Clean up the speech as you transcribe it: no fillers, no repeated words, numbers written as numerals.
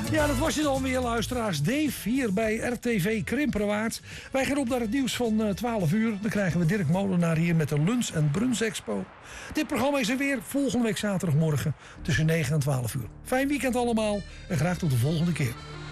Ja, dat was het alweer, luisteraars. Dave hier bij RTV Krimpenerwaard. Wij gaan op naar het nieuws van 12 uur. Dan krijgen we Dirk Molenaar hier met de Lunch en Bruns Expo. Dit programma is er weer volgende week zaterdagmorgen tussen 9 en 12 uur. Fijn weekend allemaal en graag tot de volgende keer.